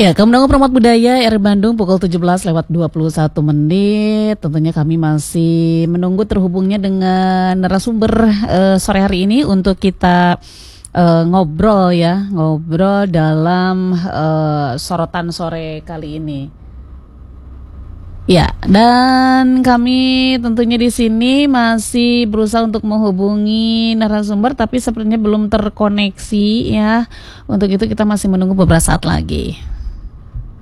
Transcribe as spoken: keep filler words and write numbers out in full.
Ya, Kemenangan Promote Budaya R I Bandung pukul tujuh belas lewat dua puluh satu menit. Tentunya kami masih menunggu terhubungnya dengan narasumber uh, sore hari ini untuk kita uh, ngobrol ya, ngobrol dalam uh, sorotan sore kali ini. Ya, dan kami tentunya di sini masih berusaha untuk menghubungi narasumber, tapi sepertinya belum terkoneksi ya. Untuk itu kita masih menunggu beberapa saat lagi.